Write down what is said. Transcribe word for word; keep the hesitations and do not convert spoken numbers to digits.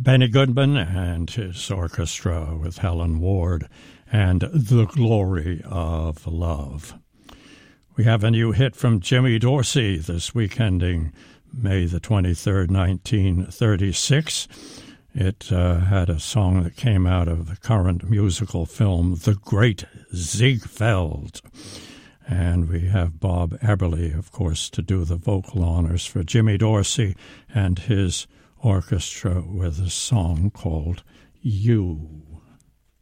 Benny Goodman and his orchestra with Helen Ward and The Glory of Love. We have a new hit from Jimmy Dorsey this week ending May the twenty-third, nineteen thirty-six. It uh, had a song that came out of the current musical film The Great Ziegfeld. And we have Bob Eberly, of course, to do the vocal honors for Jimmy Dorsey and his orchestra with a song called You.